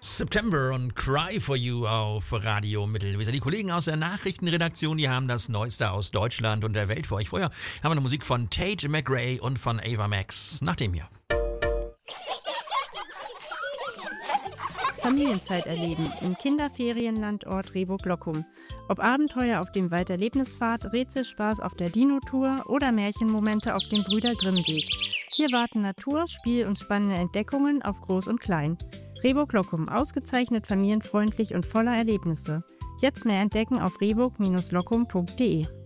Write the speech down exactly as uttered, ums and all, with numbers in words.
September und Cry for You auf Radio Mittelweser. Die Kollegen aus der Nachrichtenredaktion, die haben das Neueste aus Deutschland und der Welt für euch. Vorher haben wir eine Musik von Tate McRae und von Ava Max. Nach dem hier. Familienzeit erleben im Kinderferienlandort Rehburg-Lockum. Ob Abenteuer auf dem Weiterlebnispfad, Rätselspaß auf der Dino-Tour oder Märchenmomente auf dem Brüder Grimm-Weg. Hier warten Natur, Spiel und spannende Entdeckungen auf Groß und Klein. Rehburg-Lockum, ausgezeichnet familienfreundlich und voller Erlebnisse. Jetzt mehr entdecken auf rehburg Bindestrich lockum punkt de.